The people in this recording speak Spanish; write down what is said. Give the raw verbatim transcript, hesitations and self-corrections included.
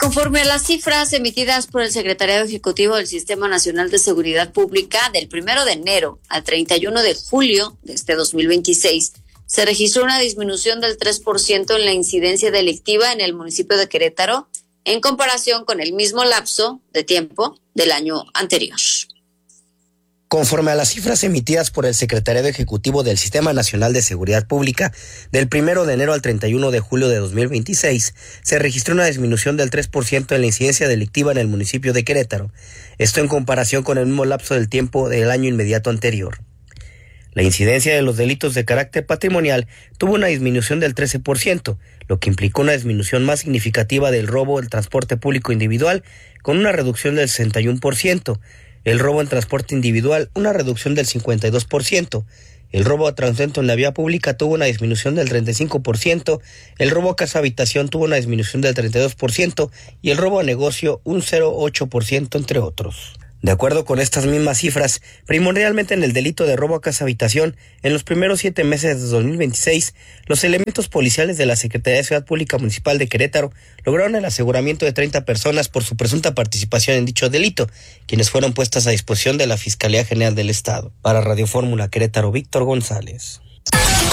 Conforme a las cifras emitidas por el Secretariado Ejecutivo del Sistema Nacional de Seguridad Pública, del primero de enero al treinta y uno de julio de este dos mil veintiséis, se registró una disminución del tres por ciento en la incidencia delictiva en el municipio de Querétaro en comparación con el mismo lapso de tiempo del año anterior. Conforme a las cifras emitidas por el Secretariado Ejecutivo del Sistema Nacional de Seguridad Pública, del primero de enero al treinta y uno de julio de dos mil veintiséis, se registró una disminución del tres por ciento en la incidencia delictiva en el municipio de Querétaro, esto en comparación con el mismo lapso del tiempo del año inmediato anterior. La incidencia de los delitos de carácter patrimonial tuvo una disminución del trece por ciento, lo que implicó una disminución más significativa del robo del transporte público individual, con una reducción del sesenta y uno por ciento, el robo en transporte individual una reducción del cincuenta y dos por ciento, el robo a transento en la vía pública tuvo una disminución del treinta y cinco por ciento, el robo a casa habitación tuvo una disminución del treinta y dos por ciento y el robo a negocio un cero punto ocho por ciento, entre otros. De acuerdo con estas mismas cifras, primordialmente en el delito de robo a casa habitación, en los primeros siete meses de dos mil veintiséis, los elementos policiales de la Secretaría de Seguridad Pública Municipal de Querétaro lograron el aseguramiento de treinta personas por su presunta participación en dicho delito, quienes fueron puestas a disposición de la Fiscalía General del Estado. Para Radio Fórmula Querétaro, Víctor González.